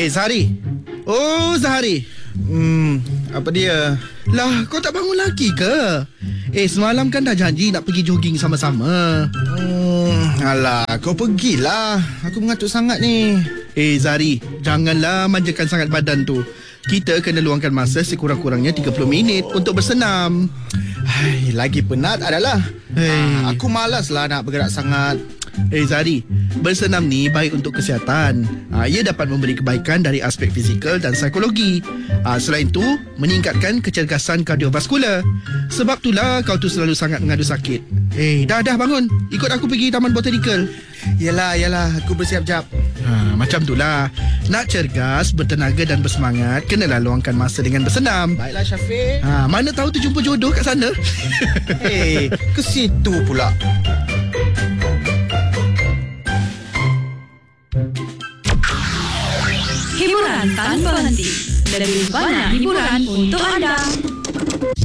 Zahari. Oh, Zahari. Apa dia? Lah, kau tak bangun lagi ke? Semalam kan dah janji nak pergi jogging sama-sama. Alah, kau pergilah. Aku mengantuk sangat ni. Zahari, janganlah manjakan sangat badan tu. Kita kena luangkan masa sekurang-kurangnya 30 minit untuk bersenam. Lagi penat adalah aku malaslah nak bergerak sangat. Zahari, bersenam ni baik untuk kesihatan. Ia dapat memberi kebaikan dari aspek fizikal dan psikologi. Selain itu, meningkatkan kecergasan kardiovaskular. Sebab itulah kau tu selalu sangat mengadu sakit. Dah bangun. Ikut aku pergi taman botanikal. Yalah, aku bersiap jap. Macam itulah. Nak cergas, bertenaga dan bersemangat, kenalah luangkan masa dengan bersenam. Baiklah Syafiq. Mana tahu terjumpa jodoh kat sana. Ke situ pula. Hiburan tanpa henti. Lebih banyak hiburan untuk anda.